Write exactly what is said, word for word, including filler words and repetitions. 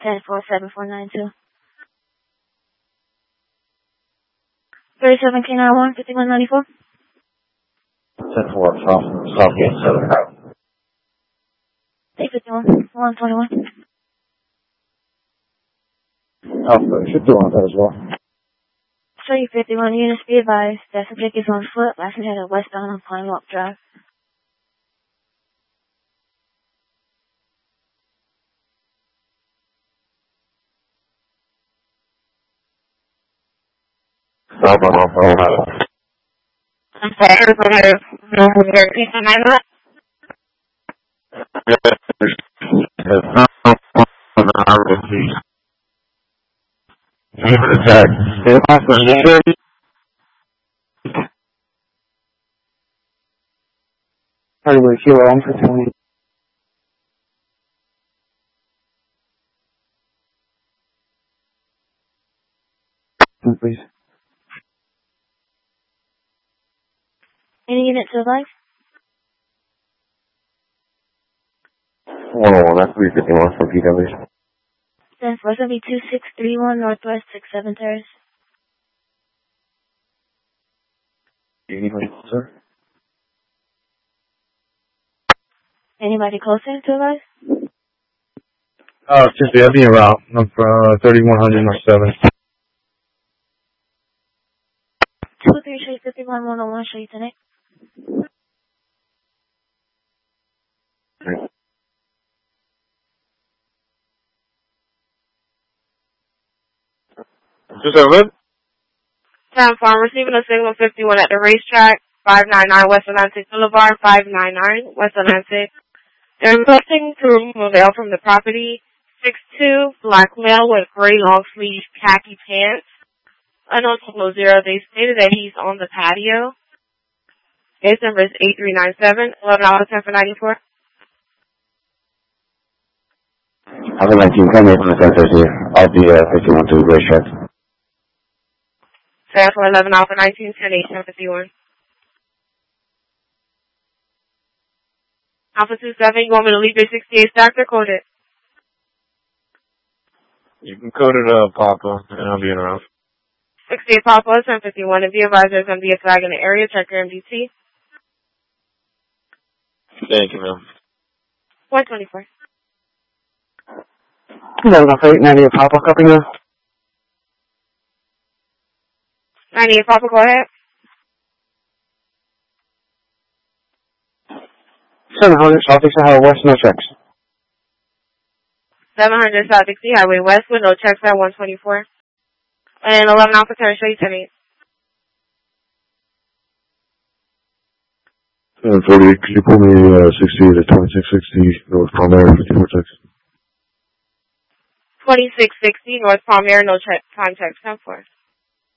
ten four seven four nine two. thirty-seven K nine one, fifty-one ninety-four. ten four, South, Southgate, seven. eight fifty-one, one twenty-one. Alpha, should do on that as well. three fifty-one units, be advised. That subject is on foot, last headed westbound on Pine Walk Drive. Alpha, Alpha, Alpha. I'm sorry, but I no repeat the name. Highway Kilo, I'm for twenty. Please. Any unit to the life? one oh one, that's three fifty-one for P W. ten four seven two six three one Northwest six seven Terrace. Do you need me, sir? Anybody closer to the life? Uh, just the Ebony route, number uh, thirty-one hundred North seven. two three three fifty-one one oh one, show you tonight. Just a little? ten four, I'm receiving a signal fifty-one at the racetrack, five ninety-nine West Atlantic Boulevard, five ninety-nine West Atlantic. They're requesting to remove a male from the property, six two, black male with gray long sleeve khaki pants. Unknown signal zero, they stated that he's on the patio. His number is eight three nine seven, eleven hours ten for ninety-four. I'm in nineteen, come here from the ten thirty. I'll be uh, fifty-one to the racetrack. ten for eleven hours nineteen, ten eight, ten fifty-one. Alpha two seven, you want me to leave your sixty-eight stacked or code it? You can code it up, Papa, and I'll be in around. sixty-eight Papa, ten fifty-one. If the advisor is going to be a flag in the area, check your M D T. Thank you, ma'am. one twenty-four. eleven oh eight, ninety-eight Papa, copy now. ninety-eight Papa, go ahead. seven hundred, South Dixie Highway West, no checks. seven hundred South Dixie Highway West with no checks at one twenty-four. And eleven Alpha ten, show you ten eight. seven forty-eight, could you pull me uh, sixty-eight to twenty-six sixty North Palmer, fifty-four Texas? twenty-six sixty North Palmer, no check, time checks, ten four.